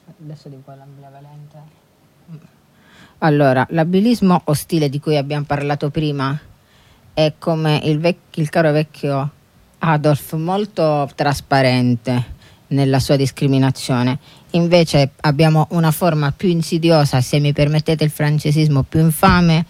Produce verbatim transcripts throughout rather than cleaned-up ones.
Adesso dico l'ambivalente. Allora, l'abilismo ostile di cui abbiamo parlato prima è come il, vec- il caro vecchio Adolf, molto trasparente nella sua discriminazione. Invece abbiamo una forma più insidiosa, se mi permettete il francesismo, più infame,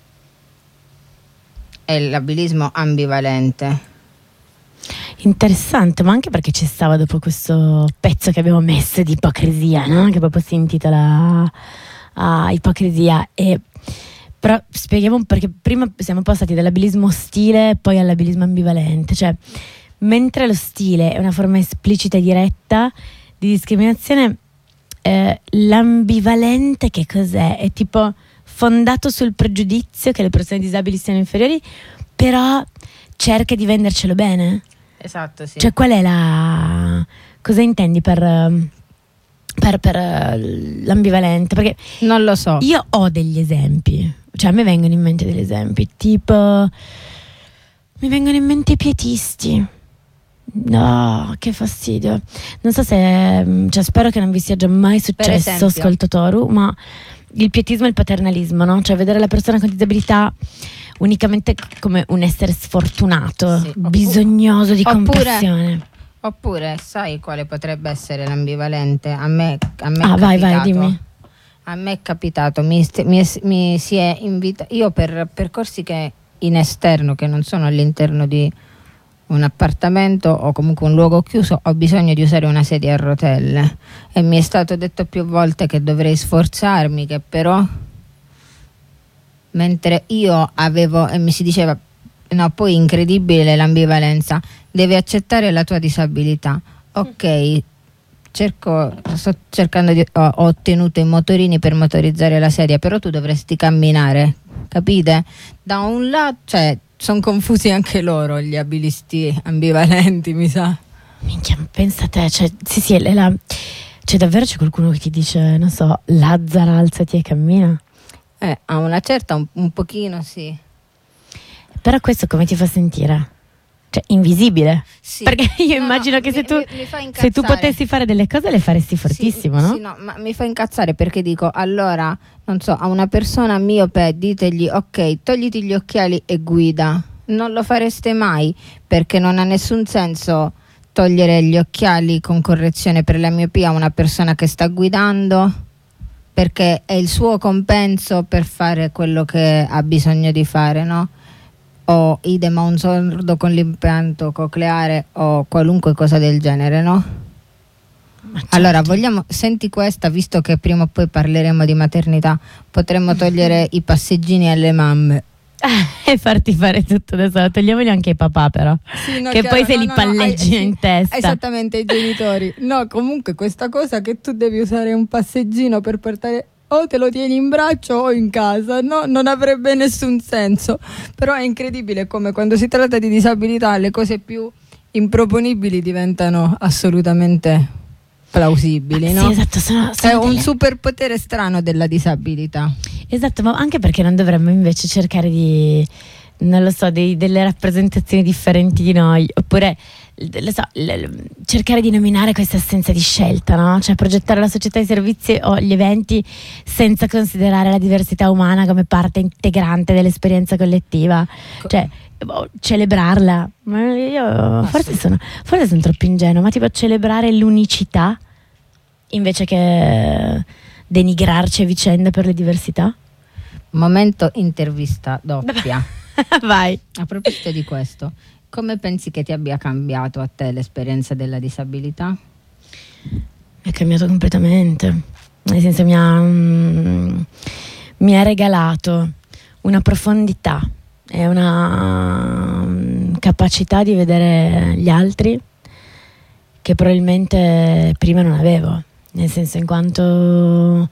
è l'abilismo ambivalente. Interessante, ma anche perché ci stava dopo questo pezzo che abbiamo messo di ipocrisia, no? Che proprio si intitola ah, Ipocrisia. E però spieghiamo, perché prima siamo passati dall'abilismo ostile poi all'abilismo ambivalente. Cioè, mentre lo stile è una forma esplicita e diretta di discriminazione, eh, l'ambivalente che cos'è? È tipo fondato sul pregiudizio che le persone disabili siano inferiori, però cerca di vendercelo bene. Esatto, sì. Cioè, qual è la... cosa intendi per, per, per l'ambivalente? Perché non lo so. Io ho degli esempi, cioè a me vengono in mente degli esempi, tipo mi vengono in mente i pietisti. No, che fastidio. Non so se, cioè spero che non vi sia già mai successo, ascoltatoru, ma il pietismo e il paternalismo, no? Cioè vedere la persona con disabilità unicamente come un essere sfortunato, sì, bisognoso di oppure, compassione. Oppure, sai quale potrebbe essere l'ambivalente? A me, a me ah, è vai, capitato, vai, dimmi. A me è capitato, mi, mi, mi si è invitato, io per percorsi che in esterno, che non sono all'interno di un appartamento o comunque un luogo chiuso, ho bisogno di usare una sedia a rotelle e mi è stato detto più volte che dovrei sforzarmi, che però mentre io avevo, e mi si diceva no, poi incredibile l'ambivalenza, devi accettare la tua disabilità. Ok, cerco, sto cercando di, ho, ho ottenuto i motorini per motorizzare la sedia, però tu dovresti camminare, capite? Da un lato, cioè sono confusi anche loro, gli abilisti ambivalenti, mi sa. Minchia, pensa a te, cioè, sì sì, è la, cioè davvero c'è qualcuno che ti dice, non so, Lazzaro, alzati e cammina? Eh, a una certa un, un pochino sì. Però questo come ti fa sentire? Cioè, invisibile? Sì. Perché io no, immagino no, che mi, se tu mi, mi fa se tu potessi fare delle cose le faresti fortissimo, sì, no? Sì, no, ma mi fa incazzare perché dico, allora, non so, a una persona miope ditegli, ok, togliti gli occhiali e guida. Non lo fareste mai, perché non ha nessun senso togliere gli occhiali con correzione per la miopia a una persona che sta guidando, perché è il suo compenso per fare quello che ha bisogno di fare, no? O idem a un sordo con l'impianto cocleare o qualunque cosa del genere, no? Certo. Allora vogliamo, senti questa, visto che prima o poi parleremo di maternità, potremmo togliere i passeggini alle mamme e farti fare tutto da solo, togliamoli anche ai papà però, sì, no, che chiaro, poi se no, li no, palleggino no, eh, in testa. Esattamente, i genitori. No, comunque questa cosa che tu devi usare un passeggino per portare, o te lo tieni in braccio o in casa, no? Non avrebbe nessun senso. Però è incredibile come quando si tratta di disabilità le cose più improponibili diventano assolutamente plausibili, no? Sì, esatto, sono, sono è delle... un superpotere strano della disabilità. Esatto, ma anche perché non dovremmo invece cercare di, non lo so, dei, delle rappresentazioni differenti di noi, oppure lo so, l- cercare di nominare questa assenza di scelta, no? Cioè progettare la società i servizi o gli eventi senza considerare la diversità umana come parte integrante dell'esperienza collettiva, cioè boh, celebrarla. Ma io forse sono, forse sono troppo ingenua, ma tipo celebrare l'unicità invece che denigrarci a vicenda per le diversità. Momento intervista doppia. Vai. A proposito di questo, come pensi che ti abbia cambiato a te l'esperienza della disabilità? Mi ha cambiato completamente, nel senso mi ha, mm, mi ha regalato una profondità e una mm, capacità di vedere gli altri che probabilmente prima non avevo, nel senso in quanto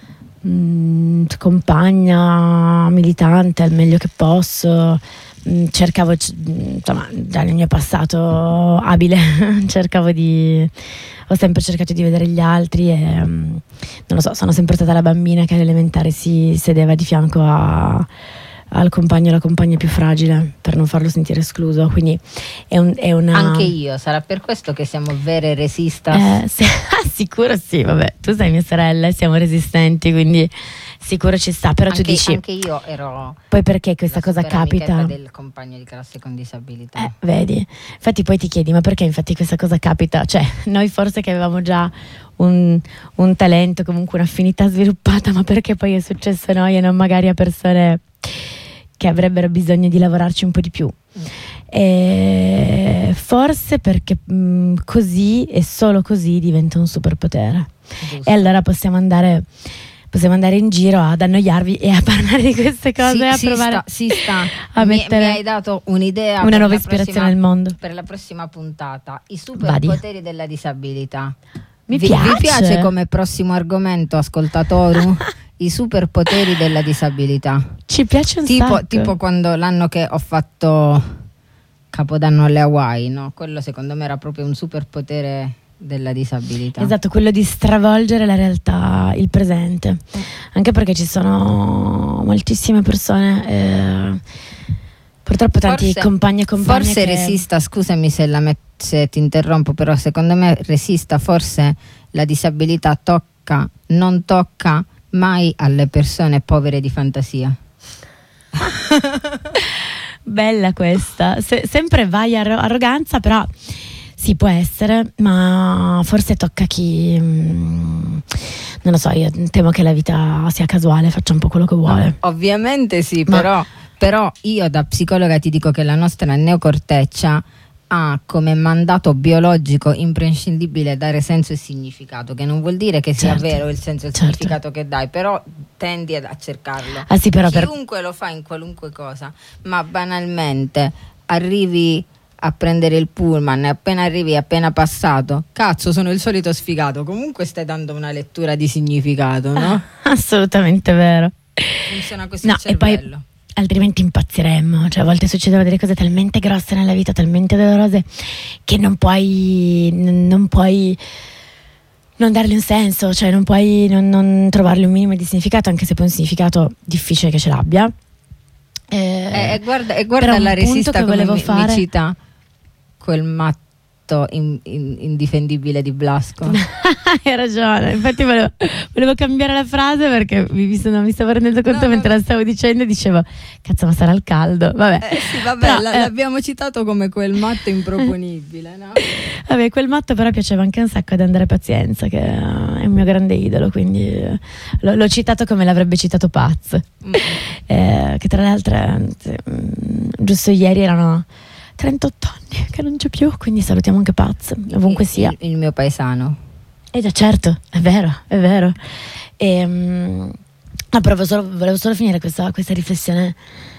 mh, compagna, militante al meglio che posso, mh, cercavo, insomma, già nel mio passato abile, cercavo di, ho sempre cercato di vedere gli altri e mh, non lo so, sono sempre stata la bambina che alle elementari si sedeva di fianco a al compagno o alla compagna più fragile, per non farlo sentire escluso. Quindi è, un, è una... Anche io, sarà per questo che siamo vere resistas. Eh, sì, sicuro sì, vabbè, tu sei mia sorella, siamo resistenti, quindi sicuro ci sta. Però anche, tu dici, anche io ero poi perché questa cosa capita del compagno di classe con disabilità. Eh, vedi, infatti poi ti chiedi, ma perché infatti questa cosa capita? Cioè, noi forse che avevamo già un, un talento, comunque un'affinità sviluppata, ma perché poi è successo a noi e non magari a persone che avrebbero bisogno di lavorarci un po' di più? Mm. E forse perché mh, così e solo così diventa un superpotere. Giusto. E allora possiamo andare... possiamo andare in giro ad annoiarvi e a parlare di queste cose sì, e a si provare sta, si sta. a mi, mettere mi hai dato un'idea, una nuova ispirazione prossima, nel mondo per la prossima puntata, i superpoteri della disabilità. Mi vi, piace. vi piace come prossimo argomento, ascoltatori? I superpoteri della disabilità. Ci piace un tipo, sacco. tipo quando l'anno che ho fatto Capodanno alle Hawaii, no? Quello secondo me era proprio un superpotere della disabilità. Esatto, quello di stravolgere la realtà, il presente, mm. anche perché ci sono moltissime persone, eh, purtroppo tanti forse, compagni e compagne forse che... resista, scusami se, la met- se ti interrompo, però secondo me resista, forse la disabilità tocca, non tocca mai alle persone povere di fantasia. Bella questa, Se- sempre vai a arro- arroganza, però sì, può essere, ma forse tocca chi, mh, non lo so, io temo che la vita sia casuale, faccia un po' quello che vuole. No, ovviamente sì, ma... però, però io da psicologa ti dico che la nostra neocorteccia ha come mandato biologico imprescindibile dare senso e significato, che non vuol dire che sia certo, vero il senso e il certo. significato che dai, però tendi a cercarlo. Ah, sì, però chiunque per... lo fa in qualunque cosa, ma banalmente arrivi a prendere il pullman e appena arrivi appena passato, cazzo sono il solito sfigato, comunque stai dando una lettura di significato, no? Ah, assolutamente vero, funziona così no, il cervello. E poi altrimenti impazziremmo, cioè a volte succedono delle cose talmente grosse nella vita, talmente dolorose, che non puoi non puoi non dargli un senso, cioè non puoi non, non trovargli un minimo di significato, anche se poi è un significato difficile che ce l'abbia. Eh, e guarda, e guarda la resista come mi, fare... mi cita quel matto in, in, indifendibile di Blasco. Hai ragione, infatti volevo, volevo cambiare la frase perché mi, sono, mi stavo rendendo conto no, mentre vabbè. la stavo dicendo e dicevo cazzo ma sarà il caldo, vabbè, eh, sì, vabbè però, l- eh, l'abbiamo citato come quel matto improponibile, no? Vabbè, quel matto però piaceva anche un sacco ad Andrea Pazienza, che è un mio grande idolo, quindi eh, l'ho, l'ho citato come l'avrebbe citato Paz, mm. eh, che tra le altre eh, giusto ieri erano trentotto anni che non c'è più, quindi salutiamo anche Paz ovunque il, sia. Il, il mio paesano. Eh già, certo, è vero, è vero. E, um, no, però volevo solo, volevo solo finire questa, questa riflessione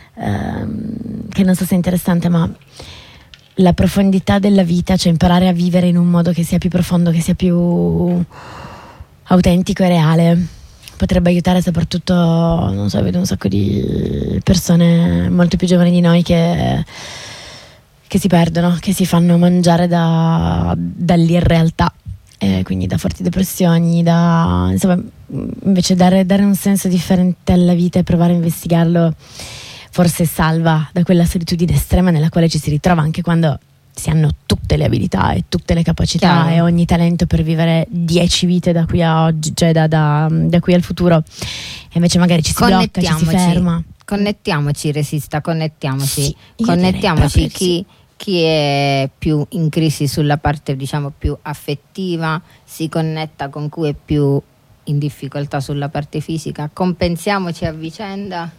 um, che non so se è interessante, ma la profondità della vita, cioè imparare a vivere in un modo che sia più profondo, che sia più autentico e reale, potrebbe aiutare soprattutto, non so, vedo un sacco di persone molto più giovani di noi che che si perdono, che si fanno mangiare da, dall'irrealtà, eh, quindi da forti depressioni, da, insomma, invece dare, dare un senso differente alla vita e provare a investigarlo forse salva da quella solitudine estrema nella quale ci si ritrova anche quando si hanno tutte le abilità e tutte le capacità Chiaro. E ogni talento per vivere dieci vite da qui a oggi, cioè da, da, da qui al futuro, e invece magari ci si blocca, ci si ferma. Connettiamoci, resista, connettiamoci, sì, connettiamoci chi, sì. chi è più in crisi sulla parte diciamo più affettiva, si connetta con chi è più in difficoltà sulla parte fisica, compensiamoci a vicenda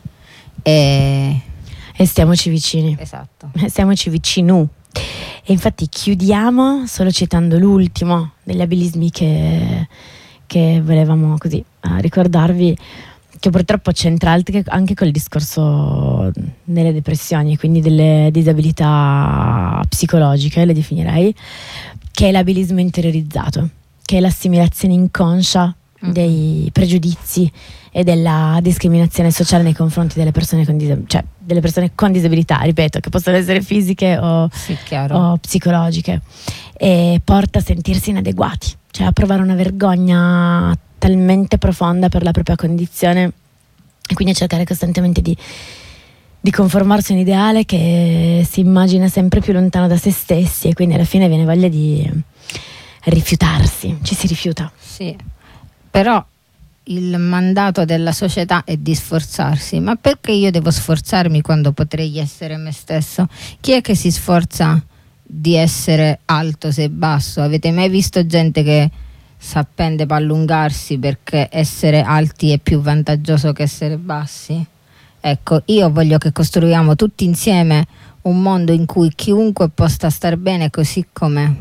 e, e stiamoci vicini. Esatto. Stiamoci vicino. E infatti chiudiamo solo citando l'ultimo degli abilismi che, che volevamo così uh, ricordarvi, che purtroppo c'entra anche col discorso delle depressioni, quindi delle disabilità psicologiche, le definirei, che è l'abilismo interiorizzato, che è l'assimilazione inconscia dei pregiudizi e della discriminazione sociale nei confronti delle persone con, dis- cioè, delle persone con disabilità, ripeto, che possono essere fisiche o, sì, o psicologiche, e porta a sentirsi inadeguati, cioè a provare una vergogna talmente profonda per la propria condizione, e quindi a cercare costantemente di, di conformarsi a un ideale che si immagina sempre più lontano da se stessi, e quindi alla fine viene voglia di rifiutarsi, ci si rifiuta. Sì, però il mandato della società è di sforzarsi, ma perché io devo sforzarmi quando potrei essere me stesso? Chi è che si sforza di essere alto se basso? Avete mai visto gente che s'appende per allungarsi perché essere alti è più vantaggioso che essere bassi? Ecco, io voglio che costruiamo tutti insieme un mondo in cui chiunque possa star bene così com'è.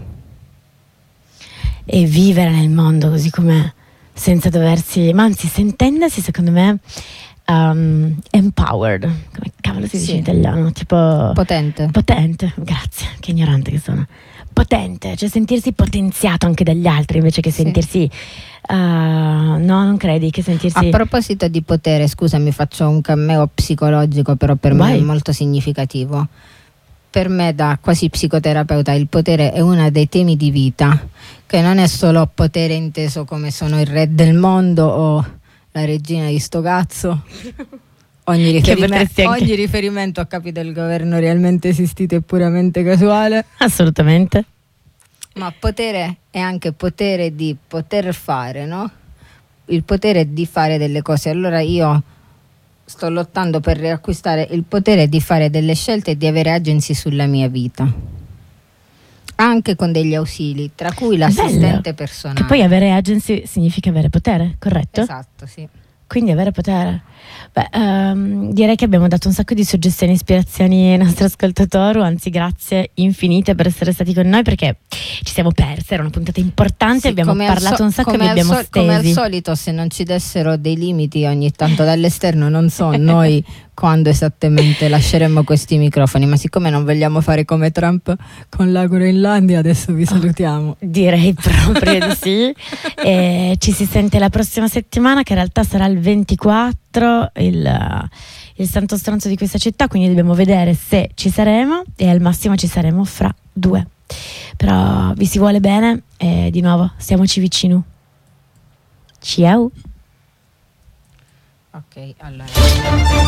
E vivere nel mondo così com'è, senza doversi, ma anzi sentendosi, secondo me, um, empowered, come cavolo si dice Sì. in italiano, tipo Potente. potente, grazie, che ignorante che sono. Potente, cioè sentirsi potenziato anche dagli altri invece che Sì. sentirsi uh, no, non credi che sentirsi. A proposito di potere, scusami, faccio un cameo psicologico, però per Vai. me è molto significativo. Per me, da quasi psicoterapeuta, il potere è uno dei temi di vita, che non è solo potere inteso come sono il re del mondo o la regina di sto cazzo. Ogni, riferime- potresti anche- ogni riferimento a capi del governo realmente esistito è puramente casuale. Assolutamente. Ma potere è anche potere di poter fare, no? Il potere di fare delle cose. Allora io sto lottando per riacquistare il potere di fare delle scelte e di avere agency sulla mia vita, anche con degli ausili, tra cui l'assistente Bello. personale. Che poi avere agency significa avere potere, corretto? Esatto, sì. Quindi avere potere. Beh, ehm, direi che abbiamo dato un sacco di suggestioni e ispirazioni ai nostri ascoltatori, anzi grazie infinite per essere stati con noi, perché ci siamo perse, era una puntata importante, Sì, abbiamo come al parlato so- un sacco e come vi al abbiamo so- come al stesi. solito, se non ci dessero dei limiti ogni tanto dall'esterno, non so noi quando esattamente lasceremo questi microfoni, ma siccome non vogliamo fare come Trump con la Groenlandia, adesso vi salutiamo. Direi proprio di sì. E ci si sente la prossima settimana, che in realtà sarà il ventiquattro, il, il santo stronzo di questa città, quindi dobbiamo vedere se ci saremo, e al massimo ci saremo fra due. Però vi si vuole bene e di nuovo stiamoci vicino. Ciao. Ok, allora